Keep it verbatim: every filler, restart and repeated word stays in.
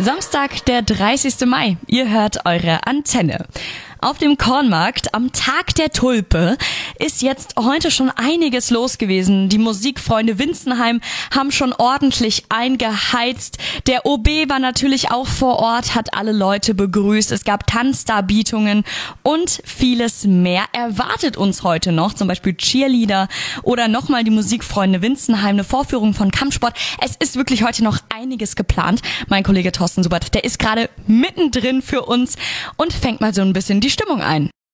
Samstag, der dreißigster Mai. Ihr hört eure Antenne. Auf dem Kornmarkt am Tag der Tulpe ist jetzt heute schon einiges los gewesen. Die Musikfreunde Winzenheim haben schon ordentlich eingeheizt. Der O B war natürlich auch vor Ort, hat alle Leute begrüßt. Es gab Tanzdarbietungen und vieles mehr erwartet uns heute noch. Zum Beispiel Cheerleader oder nochmal die Musikfreunde Winzenheim, eine Vorführung von Kampfsport. Es ist wirklich heute noch einiges geplant. Mein Kollege Thorsten Subert, der ist gerade mittendrin für uns und fängt mal so ein bisschen die Stimmung ein.